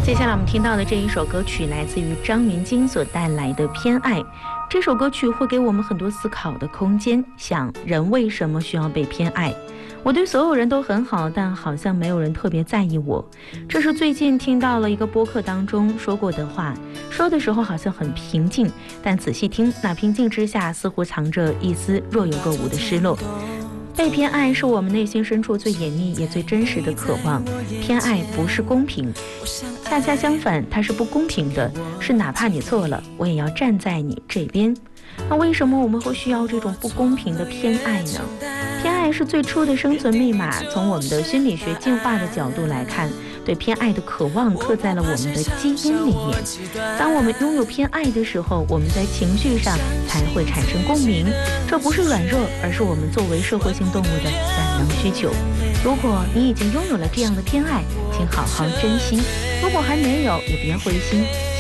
接下来我们听到的这一首歌曲来自于张芸京所带来的《偏爱》。这首歌曲会给我们很多思考的空间，想人为什么需要被偏爱？我对所有人都很好，但好像没有人特别在意我。这是最近听到了一个播客当中说过的话，说的时候好像很平静，但仔细听，那平静之下似乎藏着一丝若有若无的失落。被偏爱是我们内心深处最隐秘也最真实的渴望。偏爱不是公平，恰恰相反，它是不公平的，是哪怕你错了，我也要站在你这边。那为什么我们会需要这种不公平的偏爱呢？偏爱是最初的生存密码，从我们的心理学进化的角度来看，对偏爱的渴望刻在了我们的基因里面。当我们拥有偏爱的时候，我们在情绪上才会产生共鸣，这不是软弱，而是我们作为社会性动物的本能需求。如果你已经拥有了这样的偏爱，请好好珍惜；如果还没有，也别灰心，